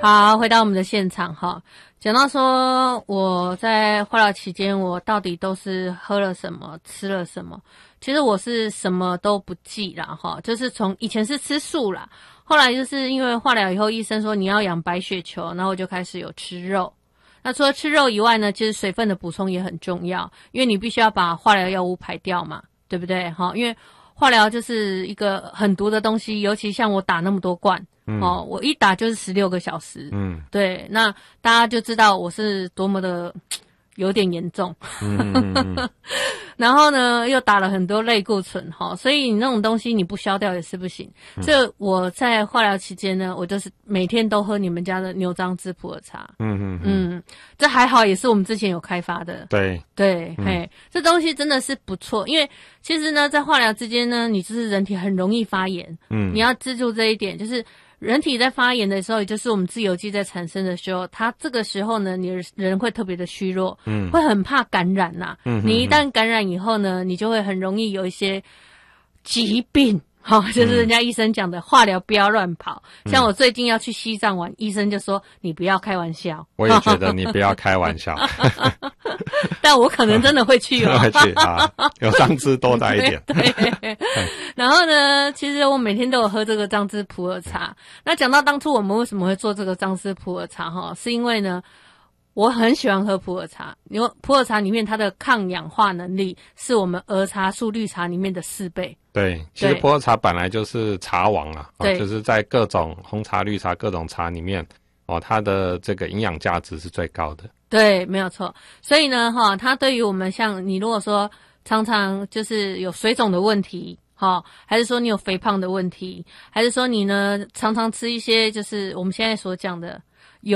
好，回到我们的现场哈，讲到说我在化疗期间，我到底都是喝了什么，吃了什么？其实我是什么都不记啦哈，就是从以前是吃素啦，后来就是因为化疗以后，医生说你要养白血球，然后我就开始有吃肉。那除了吃肉以外呢，其实水分的补充也很重要，因为你必须要把化疗药物排掉嘛，对不对？哈，因为化疗就是一个很毒的东西，尤其像我打那么多罐，我一打就是16个小时，对，那大家就知道我是多么的有点严重，然后呢又打了很多类固醇，所以你那种东西你不消掉也是不行。所以我在化疗期间呢，我就是每天都喝你们家的牛樟芝普洱茶，这还好，也是我们之前有开发的，对，嘿，这东西真的是不错，因为其实呢，在化疗之间呢，你就是人体很容易发炎，你要记住这一点，就是人体在发炎的时候，也就是我们自由基在产生的时候，它这个时候呢，你的人会特别的虚弱，会很怕感染呐，你一旦感染以后呢，你就会很容易有一些疾病。就是人家医生讲的化疗不要乱跑，像我最近要去西藏玩，医生就说你不要开玩笑。 我也觉得你不要开玩笑。 但我可能真的会去哦。 会去啊，有樟芝多带一点。 对。然后呢，其实我每天都有喝这个樟芝普洱茶。那讲到当初我们为什么会做这个樟芝普洱茶哈，是因为呢，我很喜欢喝普洱茶，因为普洱茶里面它的抗氧化能力是我们儿茶素绿茶里面的4倍。 对，其实普洱茶本来就是茶王啊，就是在各种红茶、绿茶各种茶里面，它的这个营养价值是最高的。 对，没有错。所以呢，它对于我们像你如果说常常就是有水肿的问题，还是说你有肥胖的问题，还是说你呢常常吃一些就是我们现在所讲的